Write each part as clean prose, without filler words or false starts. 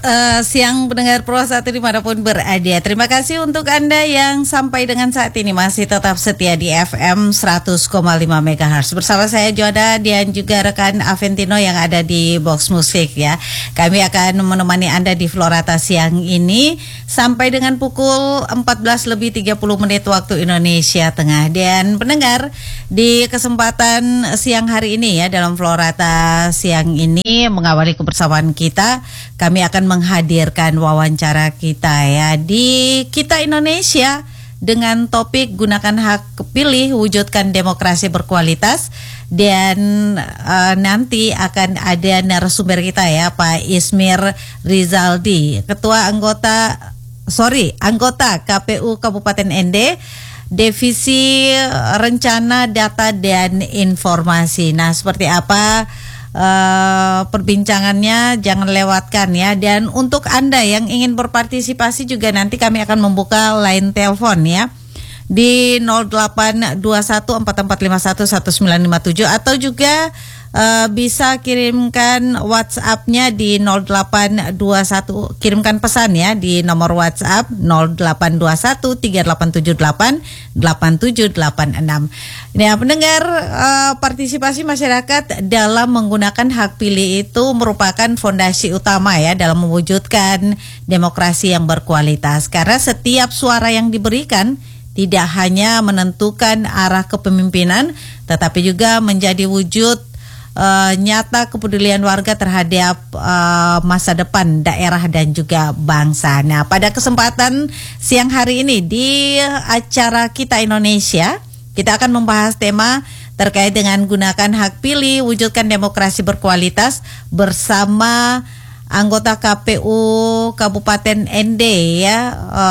siang pendengar Pro 1 dimanapun berada. Terima kasih untuk Anda yang sampai dengan saat ini masih tetap setia di FM 100,5 MHz. Bersama saya Joda dan juga rekan Aventino yang ada di Box Musik ya. Kami akan menemani Anda di Florata siang ini sampai dengan pukul 14:30 waktu Indonesia Tengah. Dan pendengar, di kesempatan siang hari ini ya, dalam Florata siang ini mengawali kebersamaan kita, kami akan menghadirkan wawancara kita ya di Kita Indonesia dengan topik gunakan hak pilih wujudkan demokrasi berkualitas. Dan nanti akan ada narasumber kita ya, Pak Ismir Rizaldi, anggota KPU Kabupaten Ende, Divisi Rencana Data dan Informasi. Nah, seperti apa perbincangannya, jangan lewatkan ya. Dan untuk Anda yang ingin berpartisipasi juga nanti kami akan membuka line telepon ya di 082144511957 atau juga bisa kirimkan WhatsApp-nya di 0821, kirimkan pesan ya di nomor WhatsApp 082138788786. Nah, pendengar, partisipasi masyarakat dalam menggunakan hak pilih itu merupakan fondasi utama ya dalam mewujudkan demokrasi yang berkualitas, karena setiap suara yang diberikan tidak hanya menentukan arah kepemimpinan, tetapi juga menjadi wujud nyata kepedulian warga terhadap masa depan daerah dan juga bangsa. Nah, pada kesempatan siang hari ini di acara Kita Indonesia, kita akan membahas tema terkait dengan gunakan hak pilih, wujudkan demokrasi berkualitas bersama anggota KPU Kabupaten Ende ya,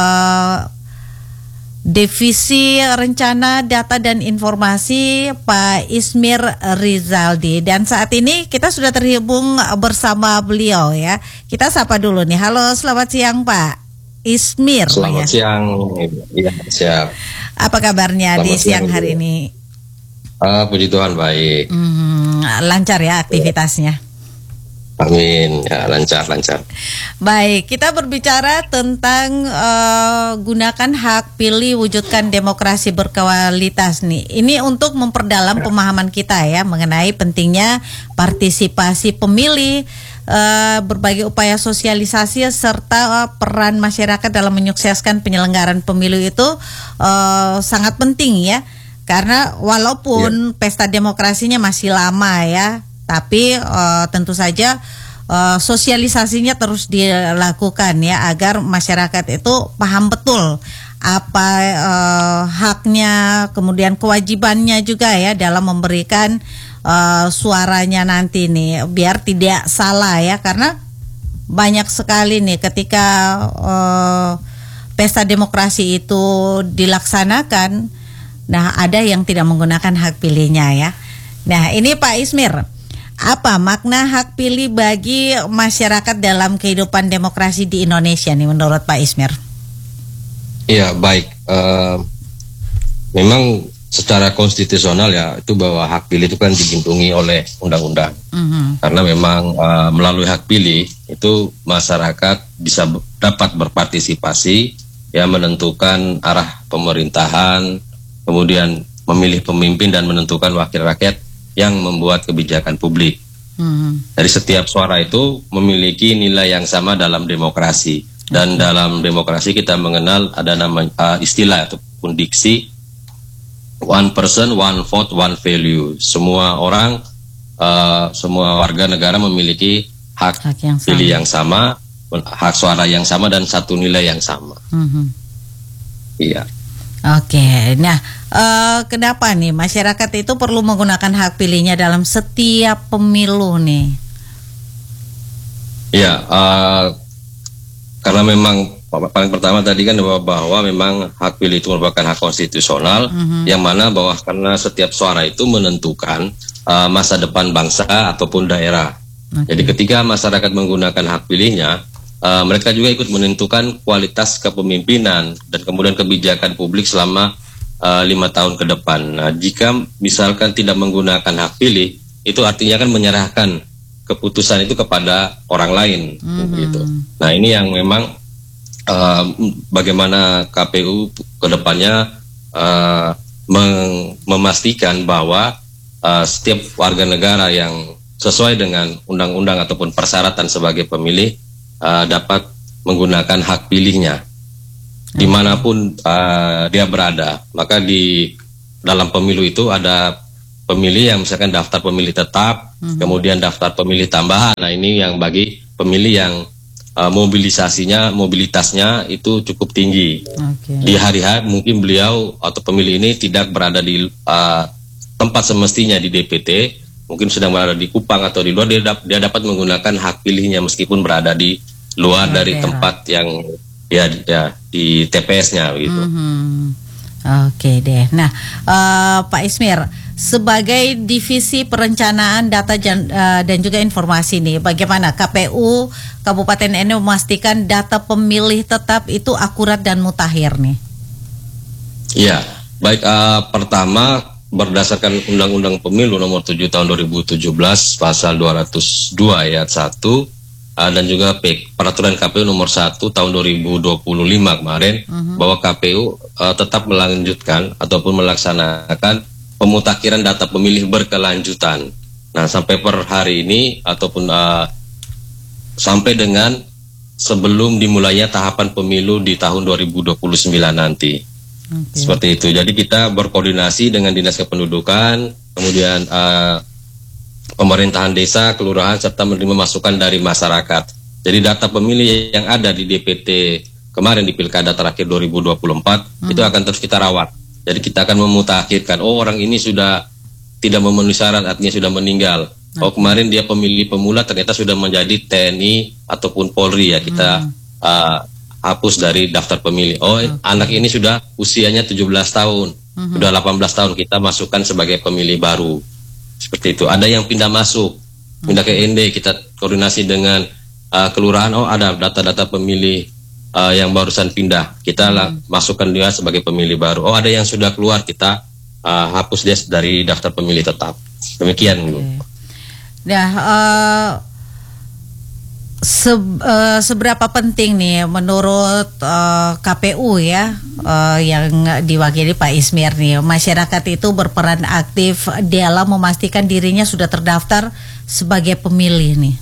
Divisi Rencana Data dan Informasi, Pak Ismir Rizaldi. Dan saat ini kita sudah terhubung bersama beliau ya. Kita sapa dulu nih. Halo, selamat siang Pak Ismir. Selamat siang. Iya, siap. Apa kabarnya selamat di siang hari ini? Puji Tuhan baik. Lancar ya aktivitasnya? Amin, ya lancar. Baik, kita berbicara tentang gunakan hak pilih, wujudkan demokrasi berkualitas nih. Ini untuk memperdalam pemahaman kita ya mengenai pentingnya partisipasi pemilih, berbagai upaya sosialisasi serta peran masyarakat dalam menyukseskan penyelenggaraan pemilu itu sangat penting ya. Karena walaupun pesta demokrasinya masih lama ya, tapi tentu saja sosialisasinya terus dilakukan ya agar masyarakat itu paham betul apa haknya, kemudian kewajibannya juga ya dalam memberikan suaranya nanti nih, biar tidak salah ya, karena banyak sekali nih ketika pesta demokrasi itu dilaksanakan, nah ada yang tidak menggunakan hak pilihnya ya. Nah, ini Pak Ismir, apa makna hak pilih bagi masyarakat dalam kehidupan demokrasi di Indonesia nih menurut Pak Ismir? Iya, baik. Memang secara konstitusional ya itu bahwa hak pilih itu kan dilindungi oleh undang-undang. Karena memang melalui hak pilih itu masyarakat bisa dapat berpartisipasi ya, menentukan arah pemerintahan, kemudian memilih pemimpin dan menentukan wakil rakyat yang membuat kebijakan publik. Dari setiap suara itu memiliki nilai yang sama dalam demokrasi. Dan dalam demokrasi kita mengenal ada nama istilah ataupun diksi one person, one vote, one value. Semua orang, semua warga negara memiliki hak pilih yang sama, hak suara yang sama, dan satu nilai yang sama. Iya. Oke, nah kenapa nih masyarakat itu perlu menggunakan hak pilihnya dalam setiap pemilu nih? Ya, karena memang paling pertama tadi kan bahwa memang hak pilih itu merupakan hak konstitusional, yang mana bahwa karena setiap suara itu menentukan masa depan bangsa ataupun daerah. Jadi ketika masyarakat menggunakan hak pilihnya, mereka juga ikut menentukan kualitas kepemimpinan dan kemudian kebijakan publik selama 5 tahun ke depan. Nah, jika misalkan tidak menggunakan hak pilih, itu artinya kan menyerahkan keputusan itu kepada orang lain, gitu. Nah ini yang memang bagaimana KPU kedepannya memastikan bahwa setiap warga negara yang sesuai dengan undang-undang ataupun persyaratan sebagai pemilih dapat menggunakan hak pilihnya dimanapun dia berada. Maka di dalam pemilu itu ada pemilih yang misalkan daftar pemilih tetap, kemudian daftar pemilih tambahan. Nah ini yang bagi pemilih yang mobilitasnya itu cukup tinggi. Di hari-hari mungkin beliau atau pemilih ini tidak berada di tempat semestinya di DPT, mungkin sedang berada di Kupang atau di luar, dia dapat menggunakan hak pilihnya meskipun berada di luar dari tempat yang ya di TPS-nya gitu. Oke deh. Nah, Pak Ismir, sebagai divisi perencanaan data dan juga informasi nih, bagaimana KPU Kabupaten NU memastikan data pemilih tetap itu akurat dan mutakhir nih? Iya, baik. Pertama, berdasarkan Undang-Undang Pemilu Nomor 7 Tahun 2017 Pasal 202 Ayat 1 dan juga Peraturan KPU Nomor 1 Tahun 2025 kemarin, bahwa KPU tetap melanjutkan ataupun melaksanakan pemutakhiran data pemilih berkelanjutan. Nah, sampai per hari ini ataupun sampai dengan sebelum dimulainya tahapan pemilu di tahun 2029 nanti. Seperti itu. Jadi kita berkoordinasi dengan Dinas Kependudukan, kemudian pemerintahan desa, kelurahan, serta menerima masukan dari masyarakat. Jadi data pemilih yang ada di DPT kemarin di Pilkada terakhir 2024 itu akan terus kita rawat. Jadi kita akan memutakhirkan, oh orang ini sudah tidak memenuhi syarat, artinya sudah meninggal. Oh kemarin dia pemilih pemula ternyata sudah menjadi TNI ataupun Polri, ya kita hapus dari daftar pemilih. Oh anak ini sudah usianya 17 tahun, sudah 18 tahun, kita masukkan sebagai pemilih baru. Seperti itu. Ada yang pindah masuk, pindah ke ND, kita koordinasi dengan kelurahan, oh ada data-data pemilih yang barusan pindah, kita masukkan dia sebagai pemilih baru. Oh ada yang sudah keluar, kita hapus dia dari daftar pemilih tetap. Demikian dulu. Nah, seberapa penting nih menurut KPU ya, yang diwakili Pak Ismir nih, masyarakat itu berperan aktif dalam memastikan dirinya sudah terdaftar sebagai pemilih nih?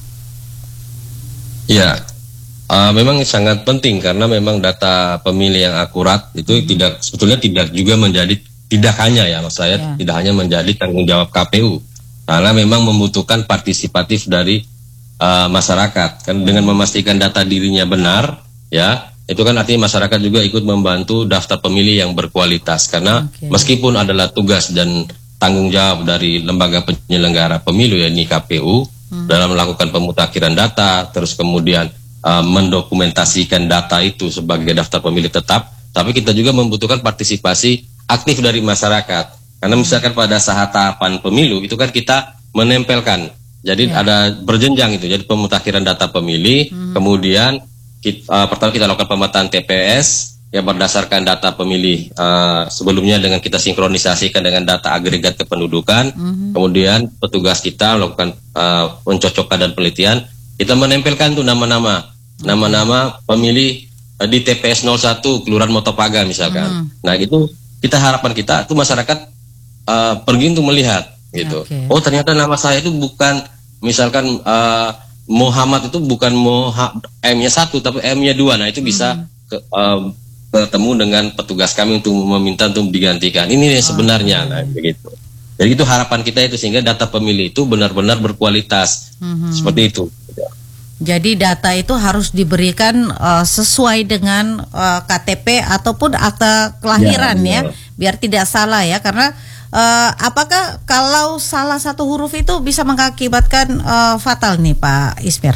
Ya, memang sangat penting karena memang data pemilih yang akurat itu sebetulnya tidak juga menjadi, tidak hanya ya mas saya, tidak hanya menjadi tanggung jawab KPU, karena memang membutuhkan partisipatif dari masyarakat kan, dengan memastikan data dirinya benar, ya itu kan artinya masyarakat juga ikut membantu daftar pemilih yang berkualitas, karena meskipun adalah tugas dan tanggung jawab dari lembaga penyelenggara pemilu yakni KPU dalam melakukan pemutakhiran data, terus kemudian mendokumentasikan data itu sebagai daftar pemilih tetap, tapi kita juga membutuhkan partisipasi aktif dari masyarakat, karena misalkan pada saat tahapan pemilu itu kan kita menempelkan. Jadi ada berjenjang itu. Jadi pemutakhiran data pemilih, kemudian pertama kita lakukan pemetaan TPS yang berdasarkan data pemilih sebelumnya dengan kita sinkronisasikan dengan data agregat kependudukan. Kemudian petugas kita melakukan pencocokkan dan penelitian. Kita menempelkan tuh nama-nama pemilih di TPS 01 Kelurahan Motopaga misalkan. Nah itu kita harapan kita tuh masyarakat pergi untuk melihat. Gitu. Oh ternyata nama saya itu bukan misalkan Muhammad itu bukan M-nya 1 tapi M-nya 2. Nah itu bisa ketemu dengan petugas kami untuk meminta untuk digantikan. Ini sebenarnya nah, begitu. Jadi itu harapan kita itu, sehingga data pemilih itu benar-benar berkualitas. Seperti itu. Jadi data itu harus diberikan sesuai dengan KTP ataupun akta kelahiran ya, biar tidak salah ya, karena apakah kalau salah satu huruf itu bisa mengakibatkan fatal nih Pak Ismir?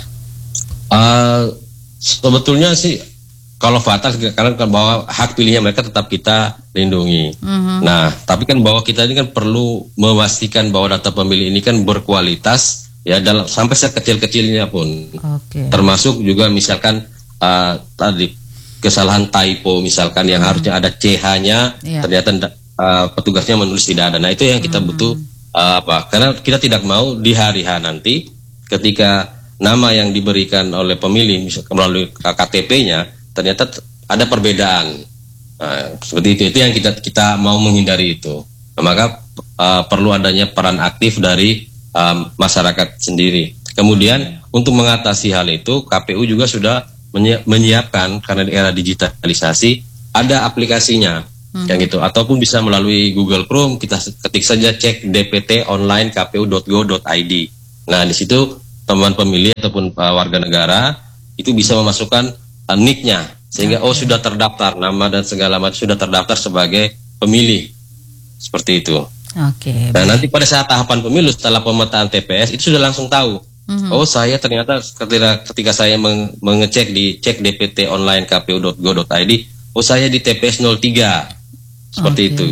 Sebetulnya sih kalau fatal, karena bahwa hak pilihnya mereka tetap kita lindungi. Nah, tapi kan bahwa kita ini kan perlu memastikan bahwa data pemilih ini kan berkualitas ya, dalam sampai sekecil-kecilnya pun. Termasuk juga misalkan tadi kesalahan typo misalkan yang harusnya ada CH-nya ternyata petugasnya menulis tidak ada. Nah itu yang kita butuh karena kita tidak mau di hari H nanti ketika nama yang diberikan oleh pemilih misalkan melalui KTP-nya ternyata ada perbedaan. Nah, seperti itu yang kita mau menghindari itu. Nah, maka perlu adanya peran aktif dari masyarakat sendiri. Kemudian untuk mengatasi hal itu, KPU juga sudah menyiapkan, karena di era digitalisasi ada aplikasinya, yang gitu. Ataupun bisa melalui Google Chrome, kita ketik saja cek DPT online kpu.go.id. Nah, di situ teman pemilih ataupun warga negara itu bisa memasukkan nick-nya, sehingga sudah terdaftar, nama dan segala macam sudah terdaftar sebagai pemilih. Seperti itu. Oke. Nah, nanti pada saat tahapan pemilu setelah pemetaan TPS itu sudah langsung tahu. Saya ternyata ketika saya mengecek di cek DPT online kpu.go.id, saya di TPS 03. Seperti itu.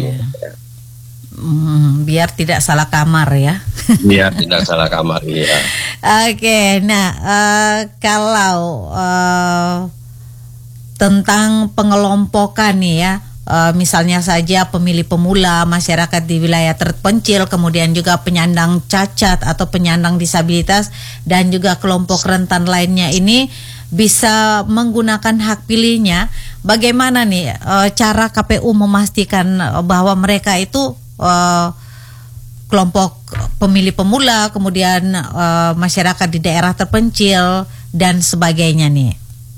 Biar tidak salah kamar ya. Biar tidak salah kamar, iya. Oke, nah kalau tentang pengelompokan nih ya, misalnya saja pemilih pemula, masyarakat di wilayah terpencil, kemudian juga penyandang cacat atau penyandang disabilitas, dan juga kelompok rentan lainnya ini bisa menggunakan hak pilihnya. Bagaimana nih cara KPU memastikan bahwa mereka itu kelompok pemilih pemula, kemudian masyarakat di daerah terpencil dan sebagainya nih?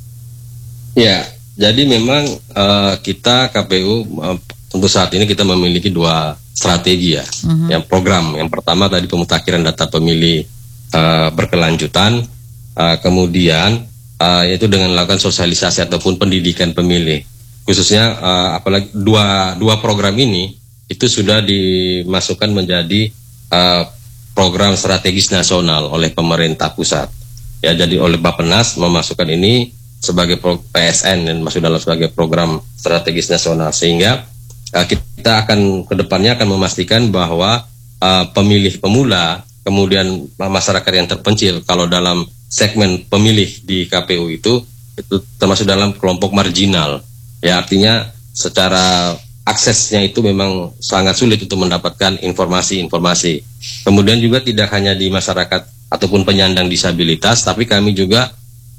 Ya, jadi memang kita KPU untuk saat ini kita memiliki 2 strategi ya. Yang program, yang pertama tadi pemutakhiran data pemilih berkelanjutan, kemudian yaitu dengan melakukan sosialisasi ataupun pendidikan pemilih. Khususnya apalagi dua program ini itu sudah dimasukkan menjadi program strategis nasional oleh pemerintah pusat. Ya, jadi oleh Bappenas memasukkan ini sebagai PSN dan masuk dalam sebagai program strategis nasional, sehingga kita akan kedepannya akan memastikan bahwa pemilih pemula, kemudian masyarakat yang terpencil, kalau dalam segmen pemilih di KPU itu termasuk dalam kelompok marginal. Ya, artinya secara aksesnya itu memang sangat sulit untuk mendapatkan informasi-informasi. Kemudian juga tidak hanya di masyarakat ataupun penyandang disabilitas, tapi kami juga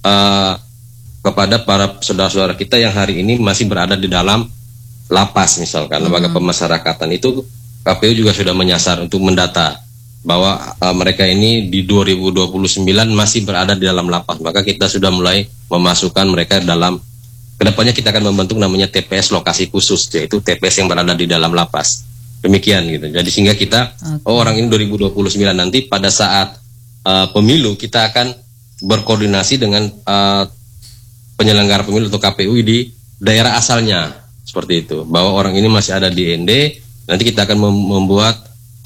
kepada para saudara-saudara kita yang hari ini masih berada di dalam lapas, misalkan lembaga pemasyarakatan, itu KPU juga sudah menyasar untuk mendata bahwa mereka ini di 2029 masih berada di dalam lapas. Maka kita sudah mulai memasukkan mereka dalam, kedepannya kita akan membentuk namanya TPS lokasi khusus, yaitu TPS yang berada di dalam lapas. Demikian gitu. Jadi sehingga kita orang ini 2029 nanti pada saat pemilu kita akan berkoordinasi dengan penyelenggara pemilu atau KPU di daerah asalnya, seperti itu, bahwa orang ini masih ada di ND, nanti kita akan membuat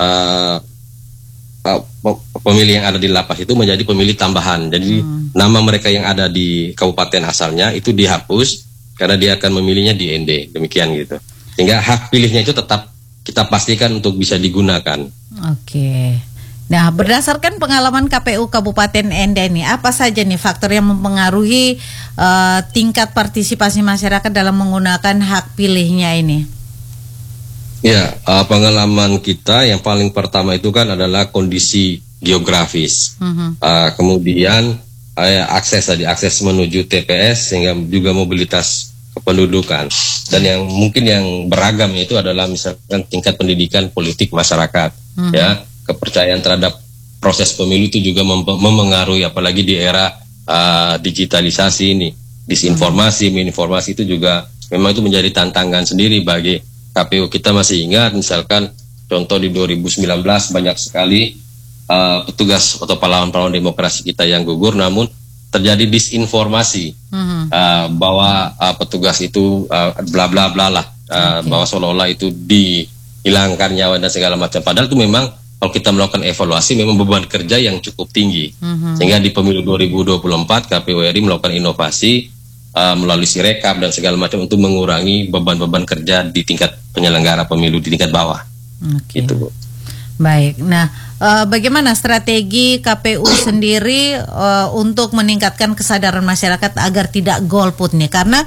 pemilih yang ada di lapas itu menjadi pemilih tambahan. Jadi nama mereka yang ada di kabupaten asalnya itu dihapus karena dia akan memilihnya di ND, demikian gitu. Sehingga hak pilihnya itu tetap kita pastikan untuk bisa digunakan. Oke. Nah, berdasarkan pengalaman KPU Kabupaten ND ini, apa saja nih faktor yang mempengaruhi tingkat partisipasi masyarakat dalam menggunakan hak pilihnya ini? Ya, pengalaman kita yang paling pertama itu kan adalah kondisi geografis. Kemudian akses menuju TPS, sehingga juga mobilitas kependudukan. Dan yang mungkin yang beragam itu adalah misalkan tingkat pendidikan politik masyarakat, ya. Kepercayaan terhadap proses pemilu itu juga memengaruhi, apalagi di era digitalisasi ini, disinformasi, misinformasi itu juga memang itu menjadi tantangan sendiri bagi KPU. Kita masih ingat misalkan contoh di 2019 banyak sekali petugas atau pahlawan-pahlawan demokrasi kita yang gugur, namun terjadi disinformasi bahwa petugas itu bla bla bla lah, bahwa seolah-olah itu dihilangkan nyawa dan segala macam. Padahal itu memang kalau kita melakukan evaluasi memang beban kerja yang cukup tinggi. Sehingga di pemilu 2024 KPU RI melakukan inovasi melalui Sirekap dan segala macam untuk mengurangi beban-beban kerja di tingkat penyelenggara pemilu di tingkat bawah. Gitu, Bu. Baik. Nah, bagaimana strategi KPU sendiri untuk meningkatkan kesadaran masyarakat agar tidak golput nih? Karena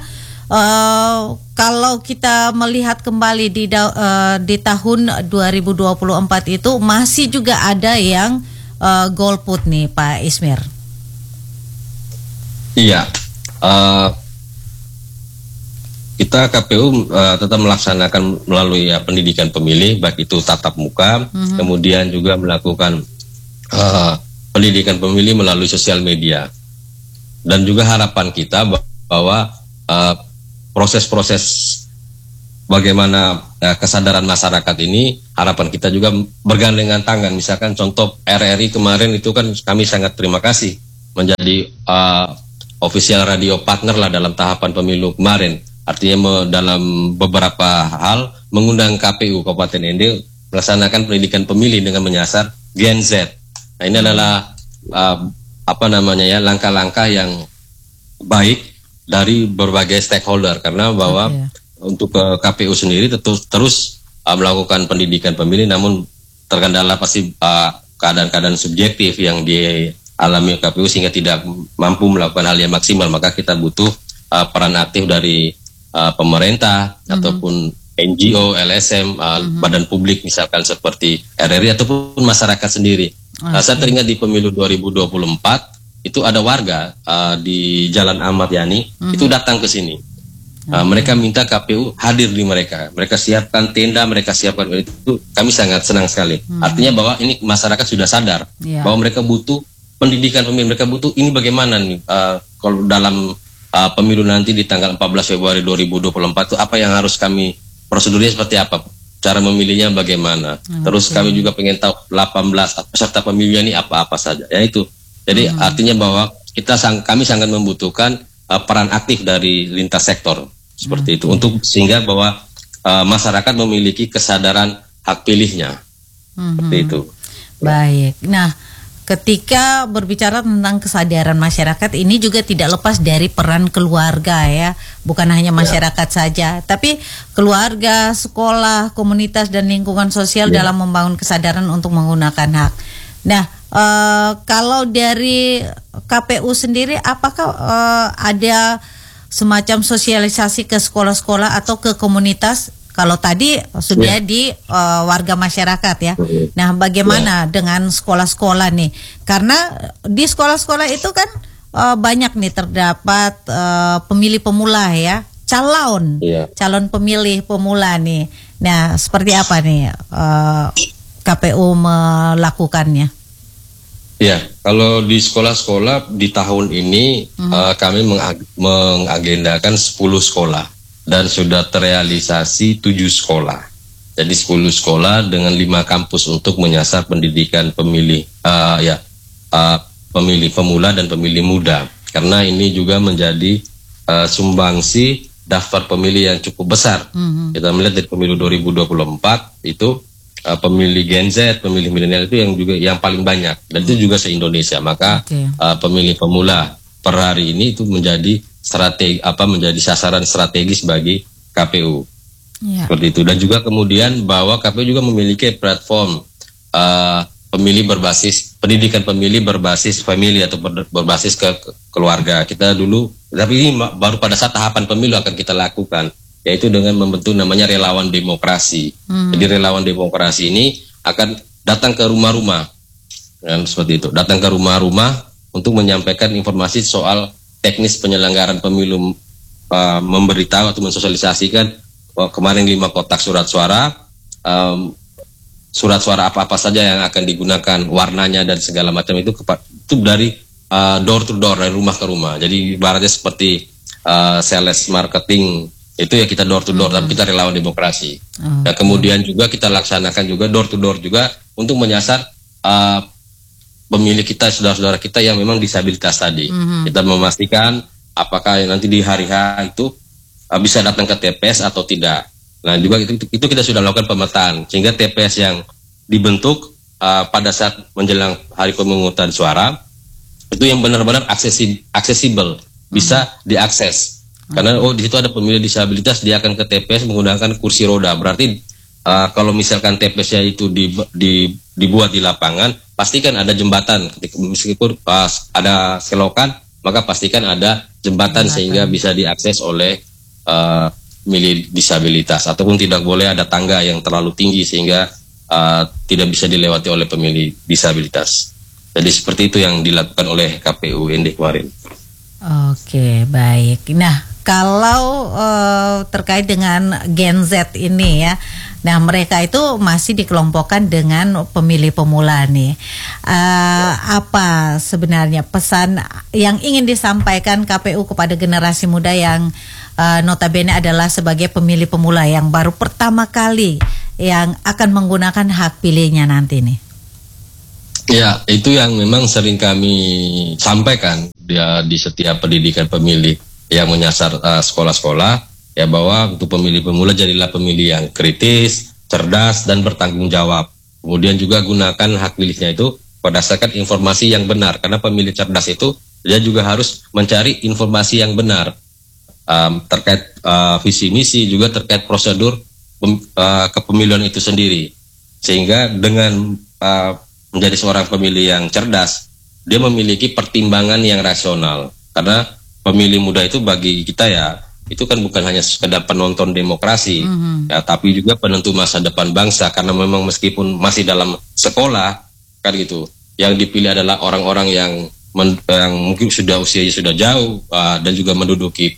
kalau kita melihat kembali di tahun 2024 itu masih juga ada yang golput nih Pak Ismir? Iya, kita KPU tetap melaksanakan melalui pendidikan pemilih, baik itu tatap muka, kemudian juga melakukan pendidikan pemilih melalui sosial media. Dan juga harapan kita bahwa proses-proses bagaimana kesadaran masyarakat ini, harapan kita juga bergandengan tangan. Misalkan contoh RRI kemarin itu kan kami sangat terima kasih menjadi official radio partner lah dalam tahapan pemilu kemarin. Artinya dalam beberapa hal mengundang KPU Kabupaten ND melaksanakan pendidikan pemilih dengan menyasar Gen Z. Nah, ini adalah langkah-langkah yang baik dari berbagai stakeholder, karena bahwa untuk KPU sendiri terus melakukan pendidikan pemilih, namun terkendala pasti keadaan-keadaan subjektif yang dialami KPU sehingga tidak mampu melakukan hal yang maksimal. Maka kita butuh peran aktif dari pemerintah ataupun NGO, LSM, badan publik misalkan seperti RRI ataupun masyarakat sendiri. Saya teringat di pemilu 2024 itu ada warga di Jalan Ahmad Yani itu datang ke sini. Mereka minta KPU hadir di mereka. Mereka siapkan tenda, mereka siapkan itu. Kami sangat senang sekali. Artinya bahwa ini masyarakat sudah sadar bahwa mereka butuh pendidikan pemilih. Mereka butuh ini bagaimana nih kalau dalam pemilu nanti di tanggal 14 Februari 2024 itu apa yang harus kami, prosedurnya seperti apa, cara memilihnya bagaimana. Terus kami juga pengen tahu 18 peserta pemilihnya ini apa-apa saja. Ya itu. Jadi artinya bahwa kami sangat membutuhkan peran aktif dari lintas sektor seperti itu untuk sehingga bahwa masyarakat memiliki kesadaran hak pilihnya seperti itu. Baik. Nah, ketika berbicara tentang kesadaran masyarakat ini juga tidak lepas dari peran keluarga ya, bukan hanya masyarakat saja, tapi keluarga, sekolah, komunitas dan lingkungan sosial dalam membangun kesadaran untuk menggunakan hak. Nah, kalau dari KPU sendiri, apakah ada semacam sosialisasi ke sekolah-sekolah atau ke komunitas? Kalau tadi sudah di warga masyarakat ya. Nah, bagaimana dengan sekolah-sekolah nih? Karena di sekolah-sekolah itu kan banyak nih terdapat pemilih pemula ya, calon pemilih pemula nih. Nah, seperti apa nih KPU melakukannya? Ya, kalau di sekolah-sekolah di tahun ini kami mengagendakan 10 sekolah dan sudah terrealisasi 7 sekolah. Jadi 10 sekolah dengan 5 kampus untuk menyasar pendidikan pemilih pemilih pemula dan pemilih muda. Karena ini juga menjadi sumbangsi daftar pemilih yang cukup besar. Kita melihat dari pemilu 2024 itu pemilih Gen Z, pemilih milenial itu yang paling banyak, dan itu juga se-Indonesia. Maka pemilih pemula per hari ini itu menjadi menjadi sasaran strategis bagi KPU. Seperti itu. Dan juga kemudian bahwa KPU juga memiliki platform pendidikan pemilih berbasis family atau berbasis ke keluarga. Kita dulu, tapi ini baru pada saat tahapan pemilu akan kita lakukan, yaitu dengan membentuk namanya relawan demokrasi. Jadi relawan demokrasi ini akan datang ke rumah-rumah, dan seperti itu, datang ke rumah-rumah untuk menyampaikan informasi soal teknis penyelenggaraan pemilu, memberitahu atau mensosialisasikan kemarin 5 kotak surat suara, surat suara apa-apa saja yang akan digunakan, warnanya dan segala macam itu dari door to door, dari rumah ke rumah. Jadi ibaratnya seperti sales marketing. Itu ya, kita door to door, tapi kita relawan demokrasi. Nah, kemudian juga kita laksanakan juga door to door juga untuk menyasar pemilih kita, saudara-saudara kita yang memang disabilitas tadi. Kita memastikan apakah nanti di hari H itu bisa datang ke TPS atau tidak. Nah, juga itu kita sudah lakukan pemetaan, sehingga TPS yang dibentuk pada saat menjelang hari pemungutan suara itu yang benar-benar aksesibel, bisa diakses. Karena di situ ada pemilih disabilitas, dia akan ke TPS menggunakan kursi roda. Berarti kalau misalkan TPS-nya itu dibuat di lapangan, pastikan ada jembatan. Meskipun ada selokan, maka pastikan ada jembatan sehingga bisa diakses oleh pemilih disabilitas. Ataupun tidak boleh ada tangga yang terlalu tinggi sehingga tidak bisa dilewati oleh pemilih disabilitas. Jadi seperti itu yang dilakukan oleh KPU ND kemarin. Oke, baik. Nah, kalau terkait dengan Gen Z ini ya, nah mereka itu masih dikelompokkan dengan pemilih pemula nih. Apa sebenarnya pesan yang ingin disampaikan KPU kepada generasi muda yang notabene adalah sebagai pemilih pemula yang baru pertama kali yang akan menggunakan hak pilihnya nanti nih? Ya, itu yang memang sering kami sampaikan di setiap pendidikan pemilih yang menyasar sekolah-sekolah, ya bahwa untuk pemilih pemula jadilah pemilih yang kritis, cerdas, dan bertanggung jawab. Kemudian juga gunakan hak pilihnya itu berdasarkan informasi yang benar, karena pemilih cerdas itu dia juga harus mencari informasi yang benar terkait visi misi, juga terkait prosedur kepemiluan itu sendiri. Sehingga dengan menjadi seorang pemilih yang cerdas, dia memiliki pertimbangan yang rasional. Karena pemilih muda itu bagi kita ya, itu kan bukan hanya sekedar penonton demokrasi, ya, tapi juga penentu masa depan bangsa. Karena memang meskipun masih dalam sekolah, kan gitu, yang dipilih adalah orang-orang yang mungkin sudah usianya sudah jauh dan juga menduduki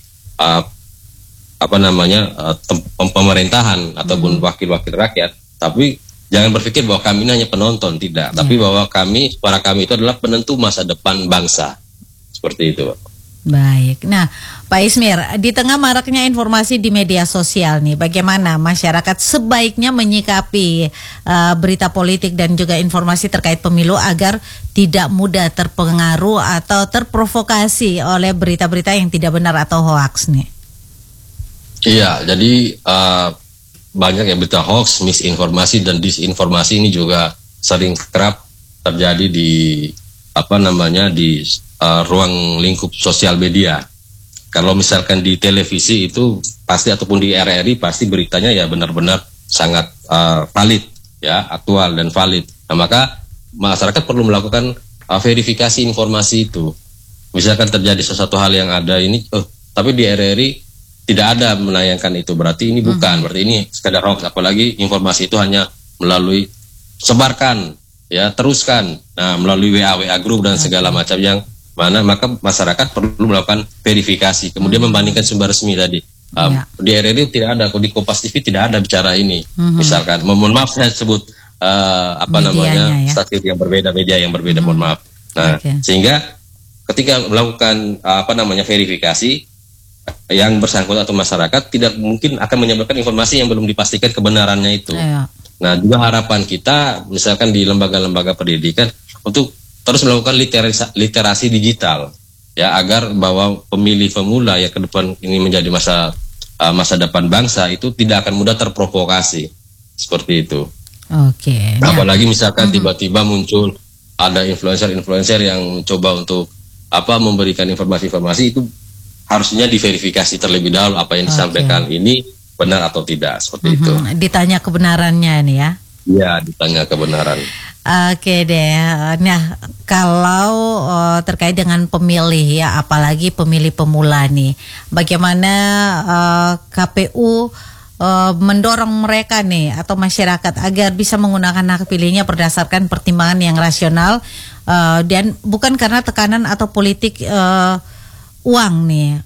pemerintahan ataupun wakil-wakil rakyat. Tapi jangan berpikir bahwa kami ini hanya penonton, tidak. Tapi bahwa suara kami itu adalah penentu masa depan bangsa. Seperti itu, Pak. Baik. Nah, Pak Ismir, di tengah maraknya informasi di media sosial nih, bagaimana masyarakat sebaiknya menyikapi berita politik dan juga informasi terkait pemilu agar tidak mudah terpengaruh atau terprovokasi oleh berita-berita yang tidak benar atau hoaks nih? Iya, jadi banyak yang berita hoax, misinformasi dan disinformasi ini juga sering kerap terjadi di ruang lingkup sosial media. Kalau misalkan di televisi itu pasti ataupun di RRI pasti beritanya ya benar-benar sangat valid, ya, aktual dan valid. Nah, maka masyarakat perlu melakukan verifikasi informasi itu. Misalkan terjadi sesuatu hal yang ada ini, tapi di RRI tidak ada menayangkan itu, berarti ini bukan, berarti ini sekadar hoax. Apalagi informasi itu hanya melalui sebarkan, ya, teruskan, nah melalui WA grup dan segala macam yang mana, maka masyarakat perlu melakukan verifikasi, kemudian membandingkan sumber resmi tadi. Di RRI tidak ada, di Kompas TV tidak ada bicara ini. Misalkan, mohon maaf saya sebut stasiun yang berbeda, media yang berbeda, mohon maaf. Nah, sehingga ketika melakukan verifikasi, yang bersangkutan atau masyarakat tidak mungkin akan menyebarkan informasi yang belum dipastikan kebenarannya itu. Nah, juga harapan kita misalkan di lembaga-lembaga pendidikan untuk terus melakukan literasi digital, ya, agar bahwa pemilih pemula ya ke depan ini menjadi masa depan bangsa itu tidak akan mudah terprovokasi seperti itu. Oke. Apalagi misalkan tiba-tiba muncul ada influencer yang mencoba untuk memberikan informasi-informasi itu harusnya diverifikasi terlebih dahulu apa yang disampaikan ini benar atau tidak, seperti itu. Ditanya kebenarannya nih ya? Iya, ditanya kebenaran. Oke deh. Nah, kalau terkait dengan pemilih ya, apalagi pemilih pemula nih, bagaimana KPU mendorong mereka nih atau masyarakat agar bisa menggunakan hak pilihnya berdasarkan pertimbangan yang rasional dan bukan karena tekanan atau politik uang nih?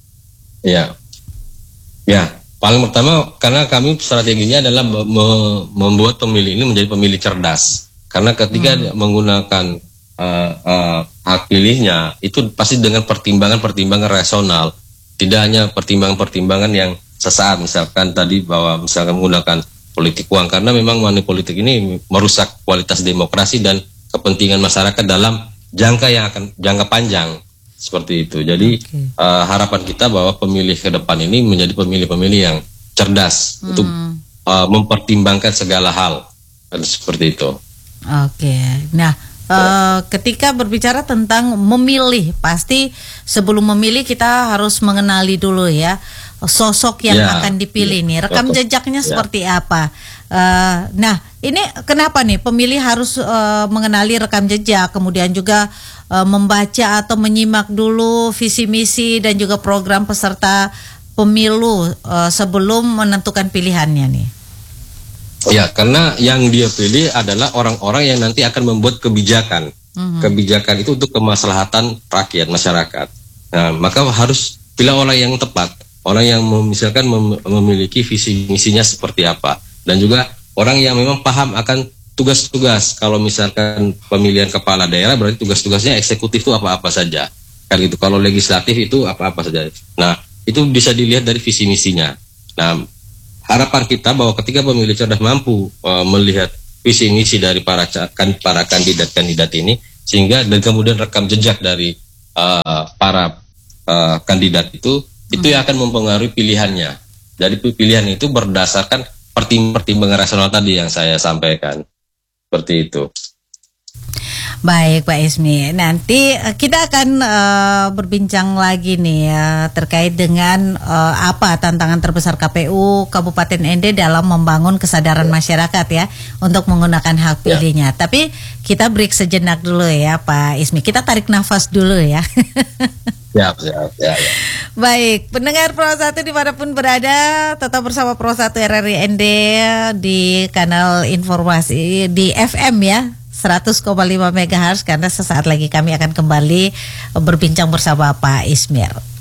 Ya, paling pertama karena kami strateginya adalah membuat pemilih ini menjadi pemilih cerdas. Karena ketika menggunakan hak pilihnya itu pasti dengan pertimbangan rasional, tidak hanya pertimbangan yang sesaat. Misalkan tadi bahwa misalkan menggunakan politik uang, karena memang money politik ini merusak kualitas demokrasi dan kepentingan masyarakat dalam jangka panjang. Seperti itu. Jadi harapan kita bahwa pemilih ke depan ini menjadi pemilih-pemilih yang cerdas untuk mempertimbangkan segala hal. Seperti itu. Oke. Nah, ketika berbicara tentang memilih, pasti sebelum memilih kita harus mengenali dulu ya sosok yang akan dipilih nih. Rekam jejaknya seperti apa? Nah, ini kenapa nih pemilih harus mengenali rekam jejak, kemudian juga membaca atau menyimak dulu visi misi dan juga program peserta pemilu sebelum menentukan pilihannya nih? Ya, karena yang dia pilih adalah orang-orang yang nanti akan membuat kebijakan kebijakan itu untuk kemaslahatan rakyat, masyarakat. Nah, maka harus pilih orang yang tepat, orang yang misalkan memiliki visi misinya seperti apa, dan juga orang yang memang paham akan tugas-tugas. Kalau misalkan pemilihan kepala daerah berarti tugas-tugasnya eksekutif itu apa-apa saja, kan gitu. Kalau legislatif itu apa-apa saja. Nah, itu bisa dilihat dari visi misinya. Nah, harapan kita bahwa ketika pemilih cerdas mampu melihat visi misi dari para kandidat-kandidat ini, sehingga dan kemudian rekam jejak dari para kandidat itu yang akan mempengaruhi pilihannya. Dari pilihan itu berdasarkan pertimbangan rasional tadi yang saya sampaikan. Seperti itu. Baik Pak Ismi, nanti kita akan berbincang lagi nih terkait dengan apa tantangan terbesar KPU Kabupaten ND dalam membangun kesadaran masyarakat ya untuk menggunakan hak pilihnya. Tapi kita break sejenak dulu ya Pak Ismi, kita tarik nafas dulu ya. Siap. Baik, pendengar Pro 1 dimanapun berada, tetap bersama Pro 1 RRI ND di kanal informasi di FM ya 100,5 MHz, karena sesaat lagi kami akan kembali berbincang bersama Pak Ismir.